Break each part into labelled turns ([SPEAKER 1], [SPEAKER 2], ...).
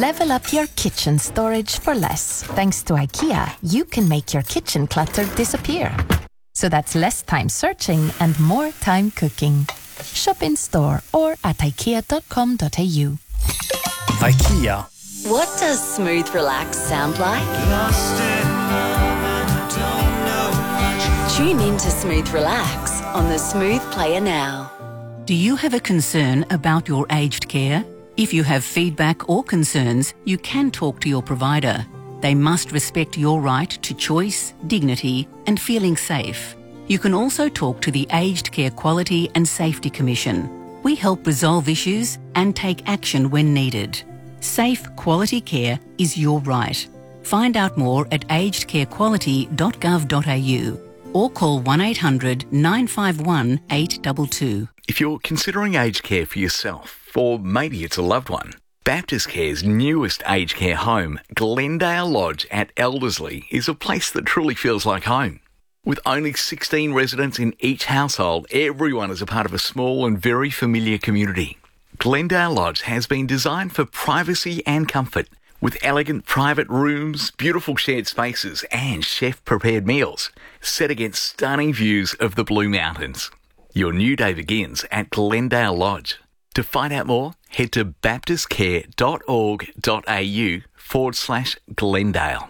[SPEAKER 1] Level up your kitchen storage for less. Thanks to IKEA, you can make your kitchen clutter disappear. So that's less time searching and more time cooking. Shop in store or at ikea.com.au.
[SPEAKER 2] IKEA.
[SPEAKER 3] What does smooth relax sound like? Tune in to Smooth Relax on the Smooth Player now.
[SPEAKER 4] Do you have a concern about your aged care? If you have feedback or concerns, you can talk to your provider. They must respect your right to choice, dignity, and feeling safe. You can also talk to the Aged Care Quality and Safety Commission. We help resolve issues and take action when needed. Safe, quality care is your right. Find out more at agedcarequality.gov.au or call 1800 951 822.
[SPEAKER 5] If you're considering aged care for yourself, or maybe it's a loved one, Baptist Care's newest aged care home, Glendale Lodge at Elderslie, is a place that truly feels like home. With only 16 residents in each household, everyone is a part of a small and very familiar community. Glendale Lodge has been designed for privacy and comfort, with elegant private rooms, beautiful shared spaces and chef-prepared meals, set against stunning views of the Blue Mountains. Your new day begins at Glendale Lodge. To find out more, head to baptistcare.org.au/Glendale.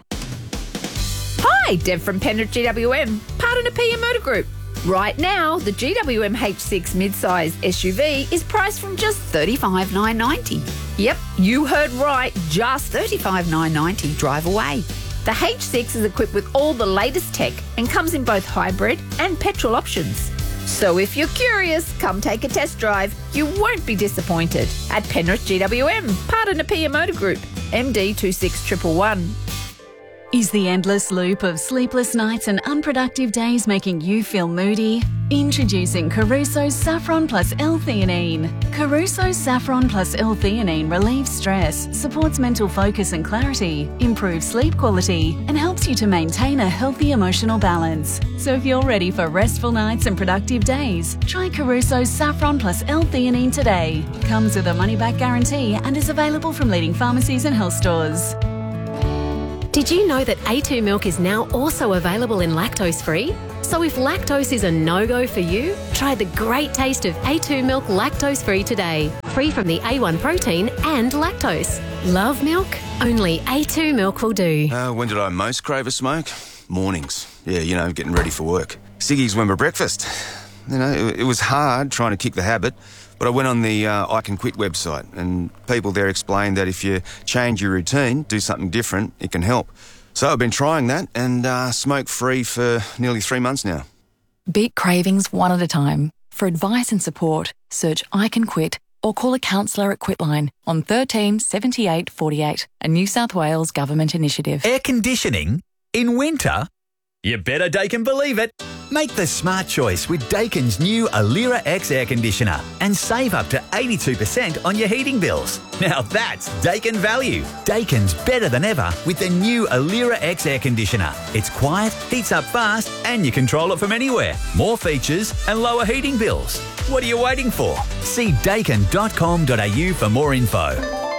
[SPEAKER 6] Hi, Deb from Penrith GWM, part of Napier Motor Group. Right now, the GWM H6 mid-size SUV is priced from just $35,990. Yep, you heard right, just $35,990 drive away. The H6 is equipped with all the latest tech and comes in both hybrid and petrol options. So if you're curious, come take a test drive. You won't be disappointed. At Penrith GWM, part of Napier Motor Group, MD 26111.
[SPEAKER 7] Is the endless loop of sleepless nights and unproductive days making you feel moody? Introducing Caruso's Saffron Plus L-Theanine. Caruso's Saffron Plus L-Theanine relieves stress, supports mental focus and clarity, improves sleep quality, and helps you to maintain a healthy emotional balance. So if you're ready for restful nights and productive days, try Caruso's Saffron Plus L-Theanine today. Comes with a money-back guarantee and is available from leading pharmacies and health stores.
[SPEAKER 8] Did you know that A2 milk is now also available in lactose-free? So if lactose is a no-go for you, try the great taste of A2 milk lactose-free today. Free from the A1 protein and lactose. Love milk? Only A2 milk will do.
[SPEAKER 9] When did I most crave a smoke? Mornings. Yeah, getting ready for work. Ciggies went for breakfast. It was hard trying to kick the habit, but I went on the I Can Quit website, and people there explained that if you change your routine, do something different, it can help. So I've been trying that and smoke-free for nearly 3 months now.
[SPEAKER 10] Beat cravings one at a time. For advice and support, search I Can Quit or call a counsellor at Quitline on 13 78 48, a New South Wales government initiative.
[SPEAKER 2] Air conditioning? In winter? You better Daikin believe it. Make the smart choice with Daikin's new Alira X air conditioner and save up to 82% on your heating bills. Now that's Daikin value. Daikin's better than ever with the new Alira X air conditioner. It's quiet, heats up fast, and you control it from anywhere. More features and lower heating bills. What are you waiting for? See daikin.com.au for more info.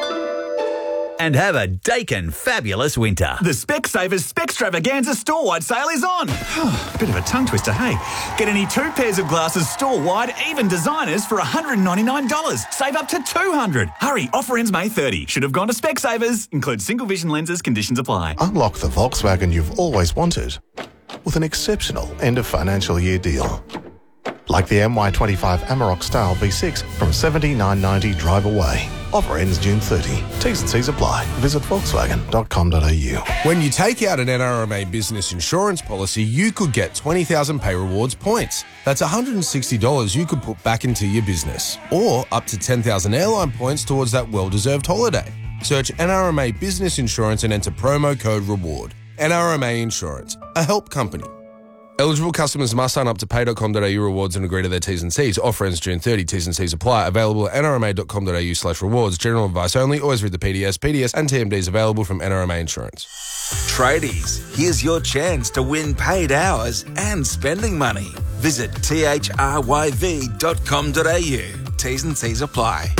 [SPEAKER 2] And have a Daikin fabulous winter.
[SPEAKER 11] The Specsavers Specstravaganza store-wide sale is on. Bit of a tongue twister, hey? Get any 2 pairs of glasses store-wide, even designers, for $199. Save up to $200. Hurry, offer ends May 30. Should have gone to Specsavers. Includes single vision lenses, conditions apply.
[SPEAKER 12] Unlock the Volkswagen you've always wanted with an exceptional end of financial year deal. Like the MY25 Amarok Style V6 from $79.90 drive away. Offer ends June 30. T's and C's apply. Visit Volkswagen.com.au.
[SPEAKER 13] When you take out an NRMA business insurance policy, you could get 20,000 Pay Rewards points. That's $160 you could put back into your business. Or up to 10,000 airline points towards that well-deserved holiday. Search NRMA Business Insurance and enter promo code REWARD. NRMA Insurance, a help company. Eligible customers must sign up to pay.com.au rewards and agree to their T's and C's. Offer ends June 30. T's and C's apply. Available at nrma.com.au/rewards. General advice only. Always read the PDS. PDS and TMDs available from NRMA Insurance.
[SPEAKER 14] Tradies, here's your chance to win paid hours and spending money. Visit thryv.com.au. T's and C's apply.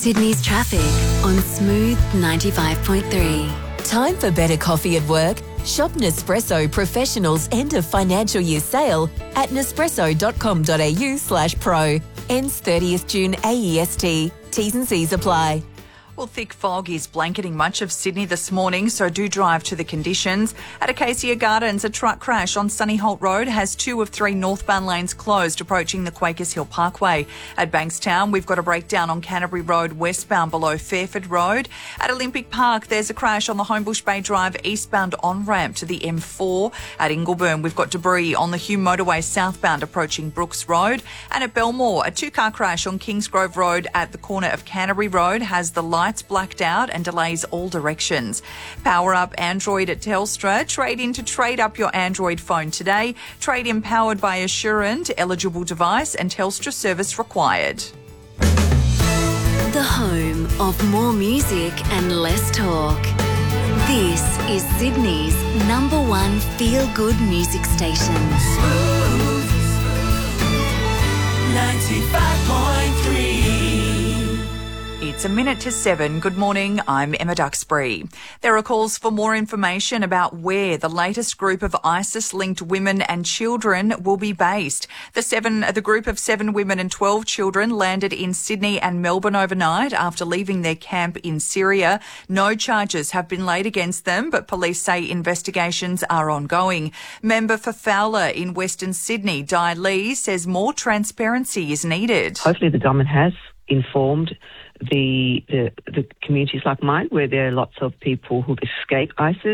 [SPEAKER 3] Sydney's traffic on Smooth 95.3.
[SPEAKER 15] Time for better coffee at work? Shop Nespresso Professional's end of financial year sale at nespresso.com.au/pro. Ends 30th June AEST. T's and C's apply.
[SPEAKER 16] Well, thick fog is blanketing much of Sydney this morning, so do drive to the conditions. At Acacia Gardens, a truck crash on Sunnyholt Road has 2 of 3 northbound lanes closed approaching the Quakers Hill Parkway. At Bankstown, we've got a breakdown on Canterbury Road westbound below Fairford Road. At Olympic Park, there's a crash on the Homebush Bay Drive eastbound on-ramp to the M4. At Ingleburn, we've got debris on the Hume Motorway southbound approaching Brooks Road. And at Belmore, a 2-car crash on Kingsgrove Road at the corner of Canterbury Road has the lights blacked out and delays all directions. Power up Android at Telstra. Trade in to trade up your Android phone today. Trade in powered by Assurant. Eligible device and Telstra service required.
[SPEAKER 3] The home of more music and less talk. This is Sydney's #1 feel-good music station.
[SPEAKER 17] Smooth 95.3.
[SPEAKER 16] It's a minute to 7. Good morning, I'm Emma Duxbury. There are calls for more information about where the latest group of ISIS-linked women and children will be based. The group of 7 women and 12 children landed in Sydney and Melbourne overnight after leaving their camp in Syria. No charges have been laid against them, but police say investigations are ongoing. Member for Fowler in Western Sydney, Di Lee, says more transparency is needed.
[SPEAKER 18] Hopefully the government has informed the communities like mine, where there are lots of people who've escaped ISIS,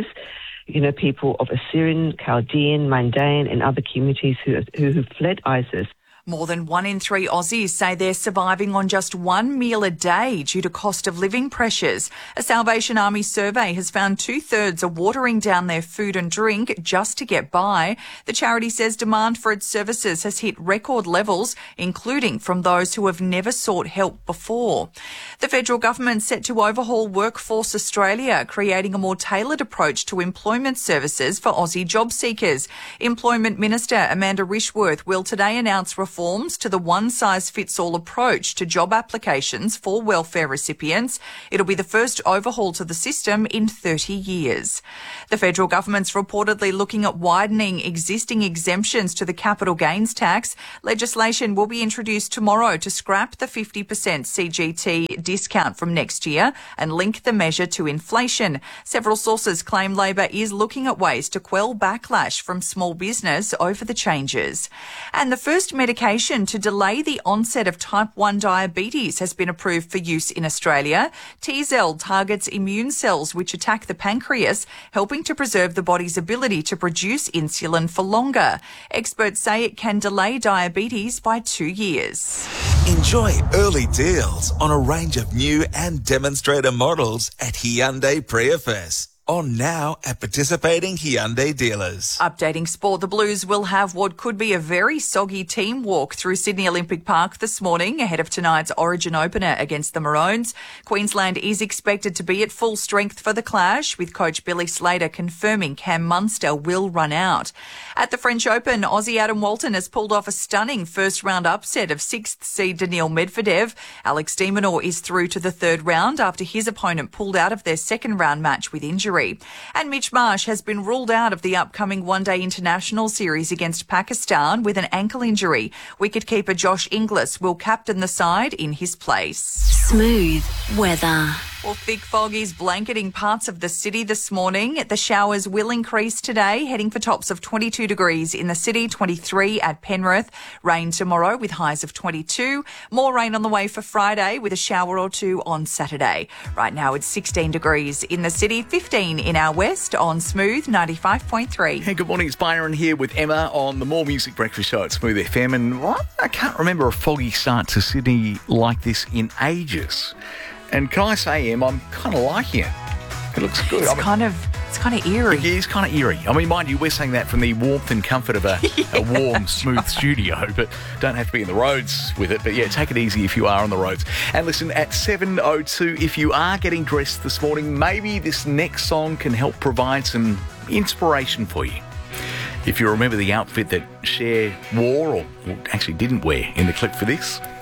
[SPEAKER 18] people of Assyrian, Chaldean, Mandaean and other communities who fled ISIS.
[SPEAKER 16] More than 1 in 3 Aussies say they're surviving on just 1 meal a day due to cost of living pressures. A Salvation Army survey has found 2/3 are watering down their food and drink just to get by. The charity says demand for its services has hit record levels, including from those who have never sought help before. The federal government's set to overhaul Workforce Australia, creating a more tailored approach to employment services for Aussie job seekers. Employment Minister Amanda Rishworth will today announce reforms to the one-size-fits-all approach to job applications for welfare recipients. It'll be the first overhaul to the system in 30 years. The federal government's reportedly looking at widening existing exemptions to the capital gains tax. Legislation will be introduced tomorrow to scrap the 50% CGT discount from next year and link the measure to inflation. Several sources claim Labor is looking at ways to quell backlash from small business over the changes. And the first medication to delay the onset of type 1 diabetes has been approved for use in Australia. T-Zel targets immune cells which attack the pancreas, helping to preserve the body's ability to produce insulin for longer. Experts say it can delay diabetes by 2 years.
[SPEAKER 14] Enjoy early deals on a range of new and demonstrator models at Hyundai Prius. On now at participating Hyundai dealers.
[SPEAKER 16] Updating sport, the Blues will have what could be a very soggy team walk through Sydney Olympic Park this morning ahead of tonight's Origin opener against the Maroons. Queensland is expected to be at full strength for the clash, with coach Billy Slater confirming Cam Munster will run out. At the French Open, Aussie Adam Walton has pulled off a stunning first-round upset of 6th seed Daniil Medvedev. Alex de Minaur is through to the 3rd round after his opponent pulled out of their second-round match with injury. And Mitch Marsh has been ruled out of the upcoming one-day international series against Pakistan with an ankle injury. Wicketkeeper Josh Inglis will captain the side in his place.
[SPEAKER 3] Smooth weather.
[SPEAKER 16] Well, thick fog is blanketing parts of the city this morning. The showers will increase today, heading for tops of 22 degrees in the city, 23 at Penrith. Rain tomorrow with highs of 22. More rain on the way for Friday with a shower or 2 on Saturday. Right now it's 16 degrees in the city, 15 in our west on Smooth 95.3.
[SPEAKER 5] Hey, good morning. It's Byron here with Emma on the More Music Breakfast Show at Smooth FM. And I can't remember a foggy start to Sydney like this in ages. And can I say, Em, I'm kind of liking it. It looks good.
[SPEAKER 16] It's kind of eerie.
[SPEAKER 5] It is kind of eerie. I mean, mind you, we're saying that from the warmth and comfort of a warm, smooth studio, but don't have to be in the roads with it. But yeah, take it easy if you are on the roads. And listen, at 7:02, if you are getting dressed this morning, maybe this next song can help provide some inspiration for you. If you remember the outfit that Cher wore, or actually didn't wear in the clip for this,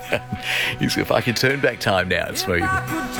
[SPEAKER 5] If I could turn back time now, it's smooth.